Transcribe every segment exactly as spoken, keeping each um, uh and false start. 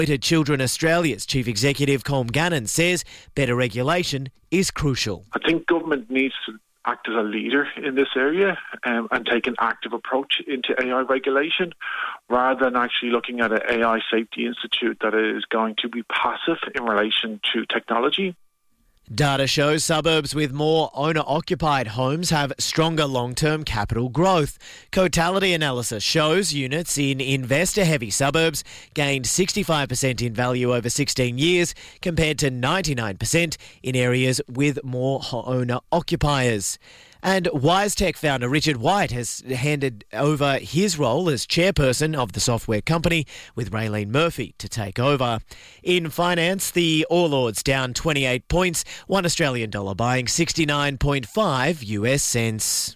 Children Australia's Chief Executive Colm Gannon says better regulation is crucial. I think government needs to act as a leader in this area um, and take an active approach into A I regulation rather than actually looking at an A I safety institute that is going to be passive in relation to technology. Data shows suburbs with more owner-occupied homes have stronger long-term capital growth. Cotality analysis shows units in investor-heavy suburbs gained sixty-five percent in value over sixteen years compared to ninety-nine percent in areas with more owner-occupiers. And WiseTech founder Richard White has handed over his role as chairperson of the software company with Raylene Murphy to take over. In finance, the All Ords down twenty-eight points, one Australian dollar buying sixty-nine point five U S cents.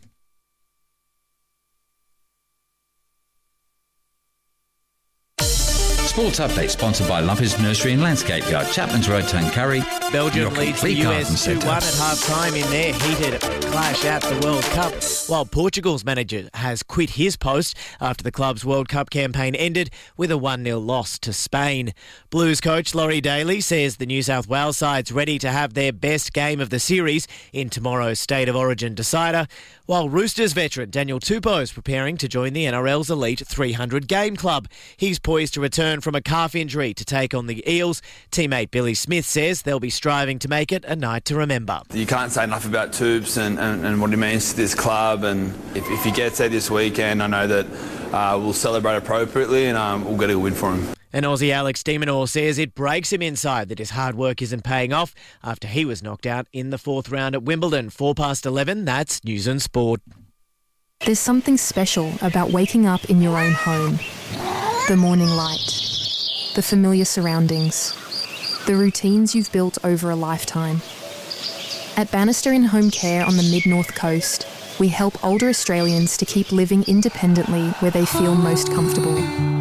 Sports Update sponsored by Lumpers Nursery and Landscape Yard, Chapman's Road, Tuncurry. Belgium leads the U S two one at half-time in their heated clash at the World Cup, while Portugal's manager has quit his post after the club's World Cup campaign ended with a one nil loss to Spain. Blues coach Laurie Daly says the New South Wales side's ready to have their best game of the series in tomorrow's State of Origin decider, while Roosters veteran Daniel Tupou is preparing to join the N R L's elite three hundred game club. He's poised to return from a calf injury to take on the Eels. Teammate Billy Smith says they'll be striving to make it a night to remember. You can't say enough about Tubes and, and, and what he means to this club, and if, if he gets there this weekend, I know that uh, we'll celebrate appropriately and um, we'll get a win for him. And Aussie Alex de Minaur says it breaks him inside that his hard work isn't paying off after he was knocked out in the fourth round at Wimbledon. Four past eleven, that's News and Sport. There's something special about waking up in your own home. The morning light. The familiar surroundings, the routines you've built over a lifetime. At Bannister in Home Care on the Mid-North Coast, we help older Australians to keep living independently where they feel most comfortable.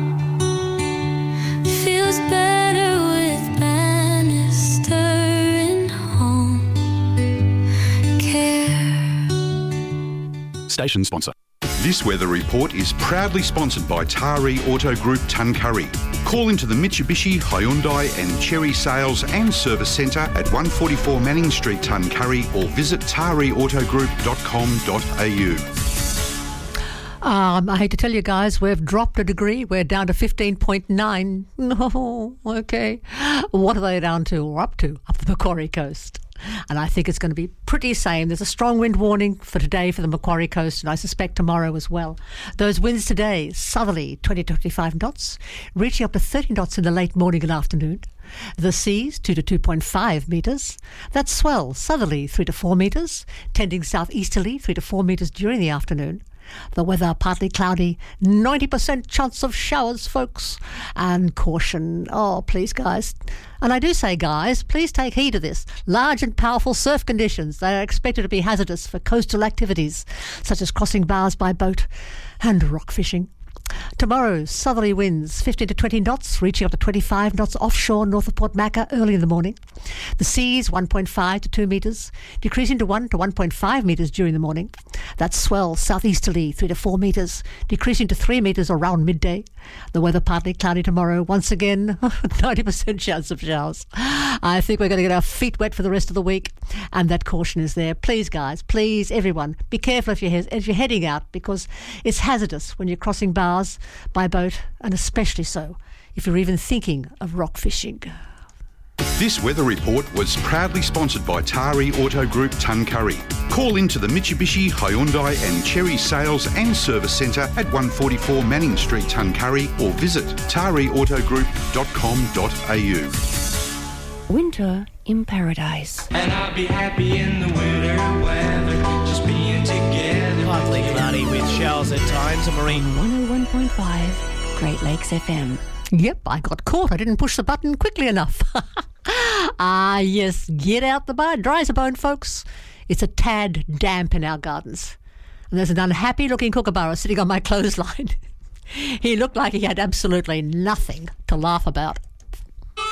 Feels better with Bannister in Home Care. Station sponsor. This weather report is proudly sponsored by Tari Auto Group Tuncurry. Call into the Mitsubishi, Hyundai and Chery Sales and Service Centre at one forty-four Manning Street, Tuncurry, or visit tari auto group dot com dot a u. Um, I hate to tell you guys, we've dropped a degree. We're down to fifteen point nine. No, okay. What are they down to or up to up the Macquarie Coast? And I think it's going to be pretty same. There's a strong wind warning for today for the Macquarie Coast, and I suspect tomorrow as well. Those winds today, southerly twenty to twenty-five knots, reaching up to thirty knots in the late morning and afternoon. The seas two to two point five metres. That swell, southerly three to four metres, tending southeasterly three to four metres during the afternoon. The weather partly cloudy, ninety percent chance of showers, folks. And caution. Oh, please, guys. And I do say, guys, please take heed of this. Large and powerful surf conditions. They are expected to be hazardous for coastal activities, such as crossing bars by boat and rock fishing. Tomorrow, southerly winds fifteen to twenty knots, reaching up to twenty-five knots offshore north of Port Macquarie early in the morning. The seas one point five to two metres, decreasing to one to one point five metres during the morning. That swell southeasterly three to four metres, decreasing to three metres around midday. The weather partly cloudy tomorrow. Once again, ninety percent chance of showers. I think we're going to get our feet wet for the rest of the week, and that caution is there. Please, guys, please, everyone, be careful if you're, if you're heading out, because it's hazardous when you're crossing bars by boat, and especially so if you're even thinking of rock fishing. This weather report was proudly sponsored by Tari Auto Group Tuncurry. Call into the Mitsubishi, Hyundai and Chery Sales and Service Centre at one forty-four Manning Street, Tuncurry, or visit tari auto group dot com dot a u. Winter in paradise. And I'll be happy in the winter weather, just being together. Partly cloudy with showers at times. And Marine one oh one point five Great Lakes F M. Yep, I got caught. I didn't push the button quickly enough. Ah, yes, get out the bone. Dry as a bone, folks. It's a tad damp in our gardens. And there's an unhappy-looking kookaburra sitting on my clothesline. He looked like he had absolutely nothing to laugh about.